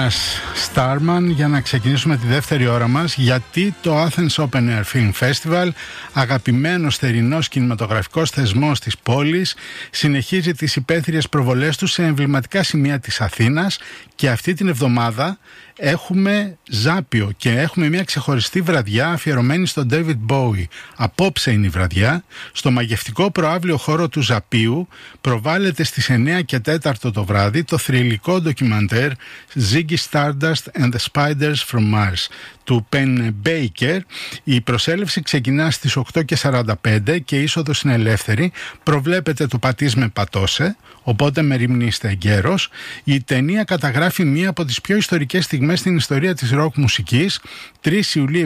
Γιάννας Στάρμαν για να ξεκινήσουμε τη δεύτερη ώρα μας, γιατί το Athens Open Air Film Festival, αγαπημένος θερινός κινηματογραφικός θεσμός της πόλης, συνεχίζει τις υπαίθριες προβολές του σε εμβληματικά σημεία της Αθήνας και αυτή την εβδομάδα έχουμε Ζάπιο και έχουμε μια ξεχωριστή βραδιά αφιερωμένη στον David Bowie. Απόψε είναι η βραδιά. Στο μαγευτικό προαύλιο χώρο του Ζαπίου προβάλλεται στις 9 και 4 το βράδυ το θρυλικό ντοκιμαντέρ Ziggy Stardust and the Spiders from Mars του Penn Baker. Η προσέλευση ξεκινά στις 8:45 και η είσοδος είναι ελεύθερη. Προβλέπεται το πατείς με πατώσε, οπότε μεριμνήστε εγκαίρος. Η ταινία καταγράφει μία από τις πιο ιστορικές στιγμές στην ιστορία της ροκ μουσικής. 3 Ιουλίου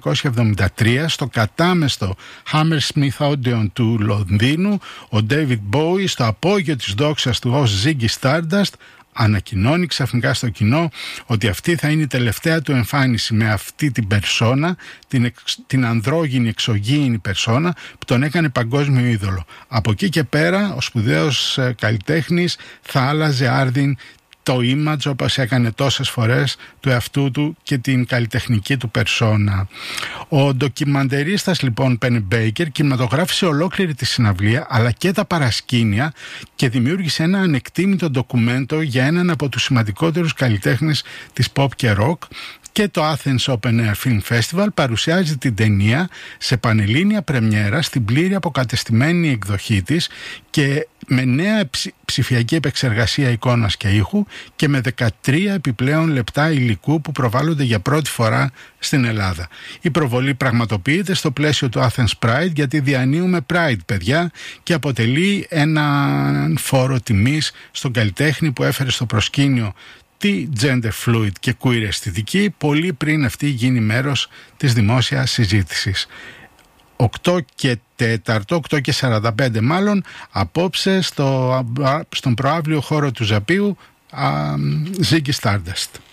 1973 στο κατάμεστο Hammersmith Odeon του Λονδίνου, ο David Bowie στο απόγειο της δόξας του ως Ziggy Stardust ανακοινώνει ξαφνικά στο κοινό ότι αυτή θα είναι η τελευταία του εμφάνιση με αυτή την περσόνα, την ανδρόγυνη εξωγήινη περσόνα που τον έκανε παγκόσμιο είδωλο. Από εκεί και πέρα ο σπουδαίος καλλιτέχνης θα άλλαζε άρδιν το image, όπως έκανε τόσες φορές, του εαυτού του και την καλλιτεχνική του περσόνα. Ο ντοκιμαντερίστας λοιπόν Penn Baker κινηματογράφησε ολόκληρη τη συναυλία αλλά και τα παρασκήνια και δημιούργησε ένα ανεκτήμητο ντοκουμέντο για έναν από τους σημαντικότερους καλλιτέχνες της pop και rock. Και το Athens Open Air Film Festival παρουσιάζει την ταινία σε πανελλήνια πρεμιέρα στην πλήρη αποκατεστημένη εκδοχή της και με νέα ψηφιακή επεξεργασία εικόνας και ήχου και με 13 επιπλέον λεπτά υλικού που προβάλλονται για πρώτη φορά στην Ελλάδα. Η προβολή πραγματοποιείται στο πλαίσιο του Athens Pride, γιατί διανύουμε Pride, παιδιά, και αποτελεί έναν φόρο τιμής στον καλλιτέχνη που έφερε στο προσκήνιο τη gender fluid και queer αισθητική πολύ πριν αυτή γίνει μέρος της δημόσιας συζήτησης. 8 και 45 μάλλον, απόψε στον προαύλιο χώρο του Ζαπίου, Ziggy Stardust.